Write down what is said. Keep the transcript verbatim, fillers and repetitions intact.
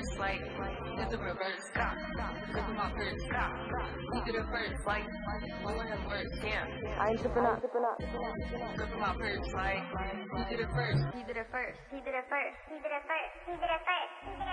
first, like, it's a reverse, cop, flip in my purse, cop, he did it first, like, blowing him first, yeah. I ain't tripping up, tripping up, Flip in my purse, like, he did it first. he did it first, He did it first. He did it first. He did it first. He did it first.